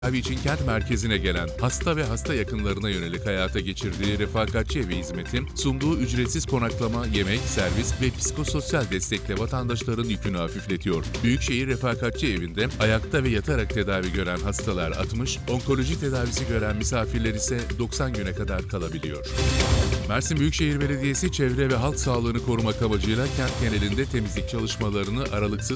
Tedavi için kent merkezine gelen hasta ve hasta yakınlarına yönelik hayata geçirdiği refakatçi evi hizmeti, sunduğu ücretsiz konaklama, yemek, servis ve psikososyal destekle vatandaşların yükünü hafifletiyor. Büyükşehir Refakatçi Evi'nde ayakta ve yatarak tedavi gören hastalar 60, onkoloji tedavisi gören misafirler ise 90 güne kadar kalabiliyor. Mersin Büyükşehir Belediyesi çevre ve halk sağlığını korumak amacıyla kent genelinde temizlik çalışmalarını aralıksız